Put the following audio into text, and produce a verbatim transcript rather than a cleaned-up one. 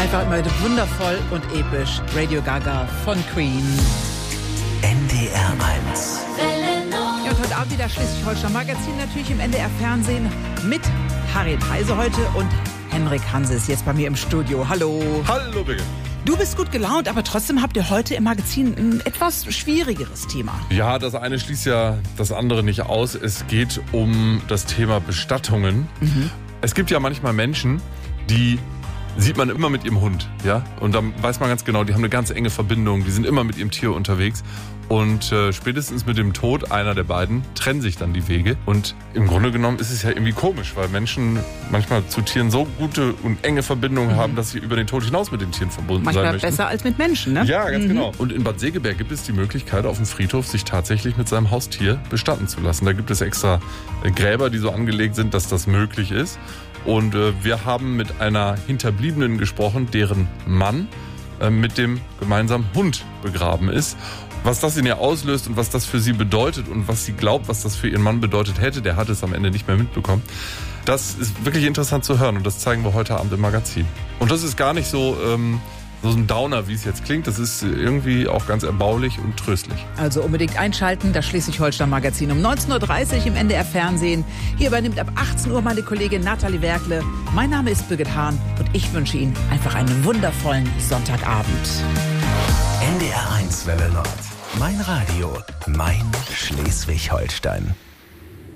Einfach immer wundervoll und episch. Radio Gaga von Queen. N D R eins. Ja, und heute Abend wieder Schleswig-Holstein Magazin, natürlich im N D R Fernsehen mit Harriet Heise heute und Henrik Hanse ist jetzt bei mir im Studio. Hallo. Hallo, Birgit. Du bist gut gelaunt, aber trotzdem habt ihr heute im Magazin ein etwas schwierigeres Thema. Ja, das eine schließt ja das andere nicht aus. Es geht um das Thema Bestattungen. Mhm. Es gibt ja manchmal Menschen, die sieht man immer mit ihrem Hund, ja? Und dann weiß man ganz genau, die haben eine ganz enge Verbindung, die sind immer mit ihrem Tier unterwegs. Und äh, spätestens mit dem Tod einer der beiden trennen sich dann die Wege. Und im Grunde genommen ist es ja irgendwie komisch, weil Menschen manchmal zu Tieren so gute und enge Verbindungen mhm. haben, dass sie über den Tod hinaus mit den Tieren verbunden manchmal sein möchten. Manchmal besser als mit Menschen, ne? Ja, ganz mhm. genau. Und in Bad Segeberg gibt es die Möglichkeit, auf dem Friedhof sich tatsächlich mit seinem Haustier bestatten zu lassen. Da gibt es extra Gräber, die so angelegt sind, dass das möglich ist. Und äh, wir haben mit einer Hinterbliebenen gesprochen, deren Mann äh, mit dem gemeinsamen Hund begraben ist. Was das in ihr auslöst und was das für sie bedeutet und was sie glaubt, was das für ihren Mann bedeutet hätte, der hat es am Ende nicht mehr mitbekommen. Das ist wirklich interessant zu hören und das zeigen wir heute Abend im Magazin. Und das ist gar nicht so, ähm, so ein Downer, wie es jetzt klingt. Das ist irgendwie auch ganz erbaulich und tröstlich. Also unbedingt einschalten, das Schleswig-Holstein Magazin um neunzehn Uhr dreißig im N D R Fernsehen. Hier übernimmt ab achtzehn Uhr meine Kollegin Nathalie Werkle. Mein Name ist Birgit Hahn und ich wünsche Ihnen einfach einen wundervollen Sonntagabend. N D R eins Welle Nord. Mein Radio, mein Schleswig-Holstein.